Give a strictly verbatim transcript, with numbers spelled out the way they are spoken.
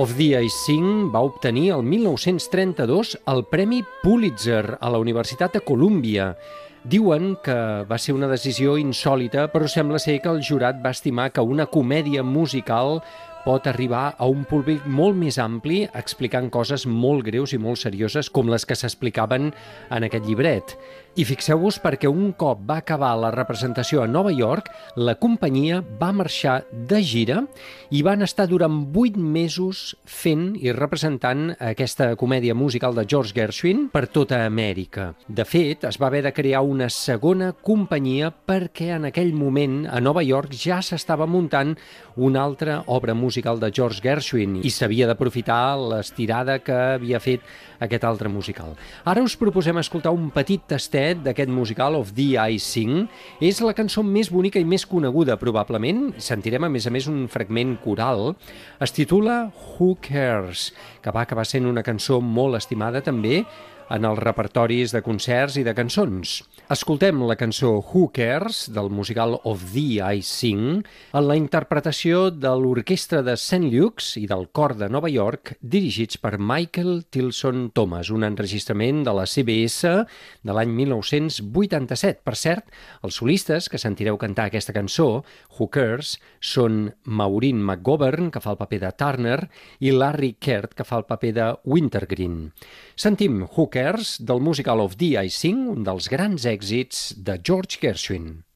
of the I Sing va obtenir el mil nou-cents trenta-dos el Premi Pulitzer a la Universitat de Colúmbia. Diuen que va ser una decisió insòlita, però sembla ser que el jurat va estimar que una comèdia musical pot arribar a un públic molt més ampli explicant coses molt greus i molt serioses com les que s'explicaven en aquest llibret. I fixeu-vos perquè un cop va acabar la representació a Nova York, la companyia va marxar de gira i van estar durant vuit mesos fent i representant aquesta comèdia musical de George Gershwin per tota Amèrica. De fet, es va haver de crear una segona companyia perquè en aquell moment a Nova York ja s'estava muntant una altra obra musical de George Gershwin i s'havia d'aprofitar l'estirada que havia fet aquest altre musical. Ara us proposem escoltar un petit tastet d'aquest musical of the I Sing. És la cançó més bonica i més coneguda, probablement. Sentirem, a més a més, un fragment coral. Es titula Who Cares?, que va acabar sent una cançó molt estimada també en els repertoris de concerts i de cançons. Escoltem la cançó Who Cares?, del musical of the I Sing, en la interpretació de l'orquestra de Saint Luke's i del cor de Nova York, dirigits per Michael Tilson Thomas, un enregistrament de la C B S de l'any mil nou-cents vuitanta-set. Per cert, els solistes que sentireu cantar aquesta cançó, Who Cares?, són Maureen McGovern, que fa el paper de Turner, i Larry Kert, que fa el paper de Wintergreen. Sentim Who Cares? Del musical of the I Sing, un dels grans èxits de George Gershwin.